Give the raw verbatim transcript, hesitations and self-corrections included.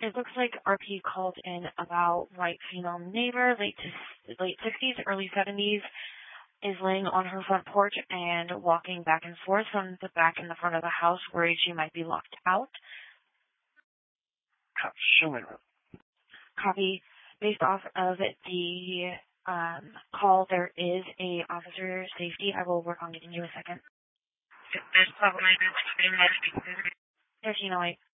It looks like R P called in about white female neighbor, late to, late sixties, early seventies, is laying on her front porch and walking back and forth from the back and the front of the house, worried she might be locked out. Schumann. Copy. Based off of the um, call, there is a officer safety. I will work on getting you a second. thirteen oh eight.